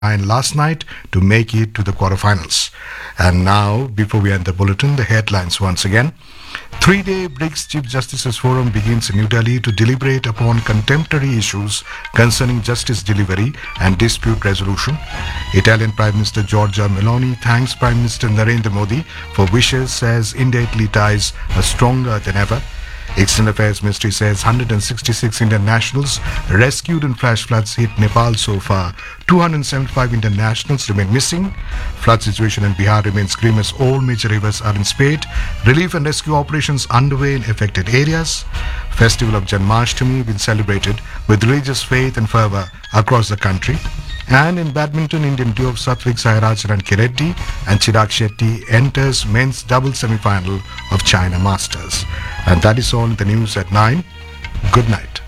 9 last night to make it to the quarterfinals. And now, before we end the bulletin, the headlines once again. Three-day BRICS Chief Justices Forum begins in New Delhi to deliberate upon contemporary issues concerning justice delivery and dispute resolution. Italian Prime Minister Giorgia Meloni thanks Prime Minister Narendra Modi for wishes, says India-Italy ties are stronger than ever. External Affairs Ministry says 166 Indian nationals rescued in flash floods hit Nepal so far. 275 Indian nationals remain missing. Flood situation in Bihar remains grim as all major rivers are in spate. Relief and rescue operations underway in affected areas. Festival of Janmashtami been celebrated with religious faith and fervor across the country. And in badminton, Indian duo of Satvik Sairaj Rankireddy and Chirag Shetty enters men's double semi-final of China Masters. And that is all in the news at 9. Good night.